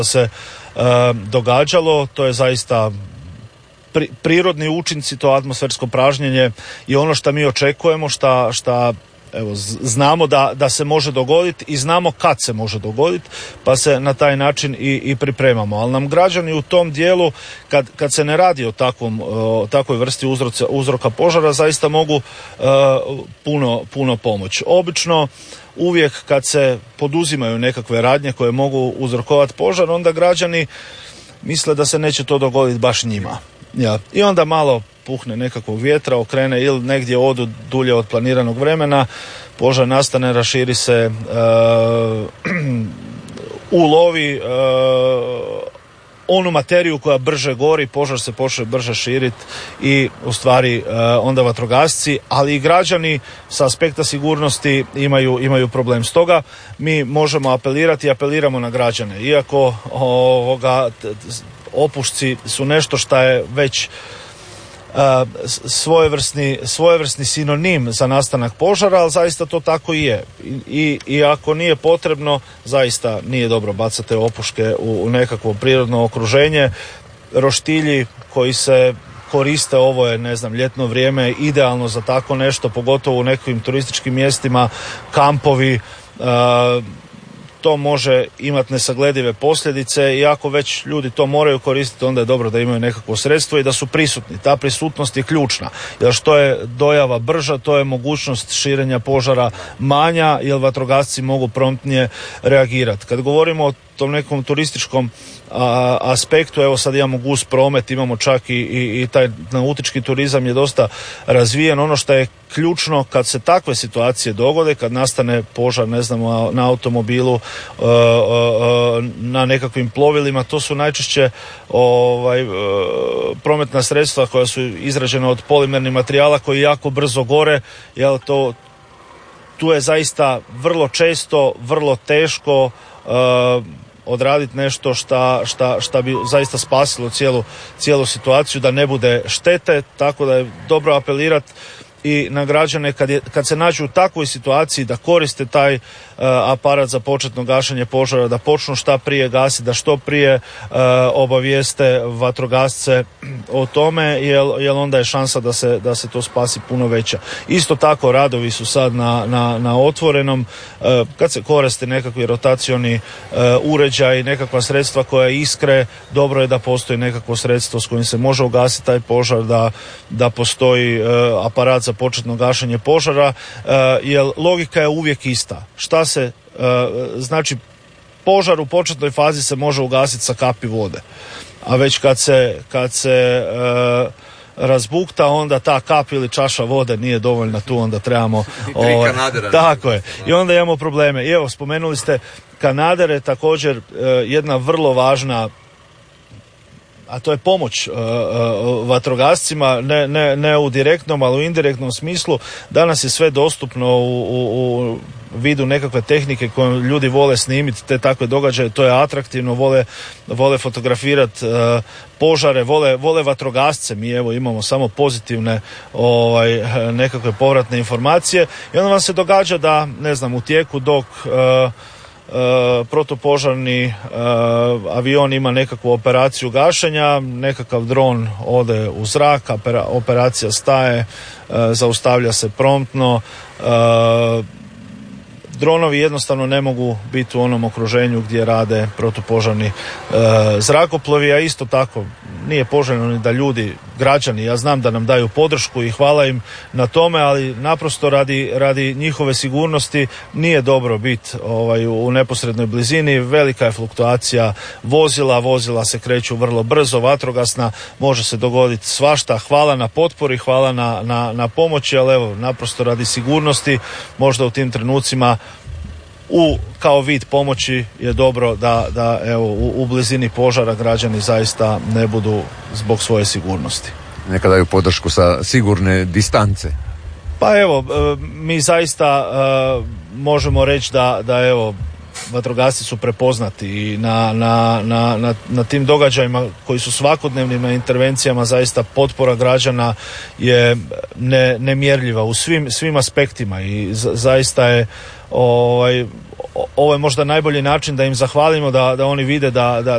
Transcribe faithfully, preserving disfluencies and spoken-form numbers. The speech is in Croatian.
se e, događalo. To je zaista pri, prirodni učinci, to atmosfersko pražnjenje i ono što mi očekujemo, šta, šta evo, znamo da, da se može dogoditi i znamo kad se može dogoditi, pa se na taj način i, i pripremamo. Ali nam građani u tom dijelu, kad, kad se ne radi o takvom, o takvoj vrsti uzroca, uzroka požara, zaista mogu uh, puno, puno pomoći. Obično uvijek kad se poduzimaju nekakve radnje koje mogu uzrokovati požar, onda građani misle da se neće to dogoditi baš njima. Ja. I onda malo puhne nekakvog vjetra, okrene ili negdje odu dulje od planiranog vremena, požar nastane, raširi se, uh, ulovi uh, onu materiju koja brže gori, požar se počne brže širiti i u stvari uh, onda vatrogasci, ali i građani sa aspekta sigurnosti imaju, imaju problem. Stoga mi možemo apelirati i apeliramo na građane. Iako ovoga, opušci su nešto što je već Uh, svojevrsni, svojevrsni sinonim za nastanak požara, ali zaista to tako i je. I, i, i ako nije potrebno, zaista nije dobro bacati opuške u, u nekakvo prirodno okruženje. Roštilji koji se koriste, ovo je, ne znam, ljetno vrijeme, idealno za tako nešto, pogotovo u nekim turističkim mjestima, kampovi, uh, to može imati nesagledive posljedice i ako već ljudi to moraju koristiti, onda je dobro da imaju nekakvo sredstvo i da su prisutni. Ta prisutnost je ključna, jer što je dojava brža, to je mogućnost širenja požara manja, jer vatrogasci mogu promptnije reagirati. Kad govorimo o tom nekom turističkom a, aspektu, evo sad imamo gust promet, imamo čak i, i, i taj nautički turizam je dosta razvijen. Ono što je ključno kad se takve situacije dogode, kad nastane požar, ne znam, na automobilu, uh, uh, na nekakvim plovilima, to su najčešće ovaj, uh, prometna sredstva koja su izrađena od polimernih materijala koji jako brzo gore, jel to, tu je zaista vrlo često, vrlo teško uh, odraditi nešto šta, šta, šta bi zaista spasilo cijelu, cijelu situaciju, da ne bude štete, tako da je dobro apelirati i na građane kad, je, kad se nađu u takvoj situaciji da koriste taj uh, aparat za početno gašenje požara, da počnu šta prije gasiti, da što prije uh, obavijeste vatrogasce o tome, jer, jer onda je šansa da se, da se to spasi puno veća. Isto tako radovi su sad na, na, na otvorenom, uh, kad se koriste nekakvi rotacioni uh, uređaj, nekakva sredstva koja iskre, dobro je da postoji nekakvo sredstvo s kojim se može ugasiti taj požar, da, da postoji uh, aparat za početno gašenje požara, uh, jer logika je uvijek ista. Šta se, uh, znači, požar u početnoj fazi se može ugasiti sa kapi vode, a već kad se, kad se uh, razbukta, onda ta kap ili čaša vode nije dovoljna, tu onda trebamo ovaj, tako je, i onda imamo probleme. I evo, spomenuli ste kanadere, također uh, jedna vrlo važna, a to je pomoć uh, uh, vatrogascima, ne, ne, ne u direktnom, ali u indirektnom smislu. Danas je sve dostupno u, u, u vidu nekakve tehnike koje ljudi vole snimiti, te takve događaje, to je atraktivno, vole, vole fotografirati uh, požare, vole, vole vatrogasce. Mi evo imamo samo pozitivne ovaj, nekakve povratne informacije i onda vam se događa da, ne znam, u tijeku dok uh, Uh, protupožarni uh, avion ima nekakvu operaciju gašenja, nekakav dron ode u zrak, opera, operacija staje, uh, zaustavlja se promptno. Uh, dronovi jednostavno ne mogu biti u onom okruženju gdje rade protupožarni e, zrakoplovi, a isto tako nije poželjno ni da ljudi, građani, ja znam da nam daju podršku i hvala im na tome, ali naprosto radi, radi njihove sigurnosti nije dobro biti ovaj, u neposrednoj blizini. Velika je fluktuacija vozila, vozila se kreću vrlo brzo, vatrogasna, može se dogoditi svašta. Hvala na potpori, hvala na, na, na pomoći, ali evo, naprosto radi sigurnosti, možda u tim trenucima u kao vid pomoći je dobro da, da evo, u, u blizini požara građani zaista ne budu zbog svoje sigurnosti. Neka daju podršku sa sigurne distance. Pa evo, mi zaista uh, možemo reći da, da evo, vatrogasci su prepoznati i na, na, na, na, na tim događajima koji su svakodnevnim na intervencijama zaista potpora građana je ne, nemjerljiva u svim, svim aspektima i za, zaista je ovaj, ovo je možda najbolji način da im zahvalimo, da, da oni vide da, da,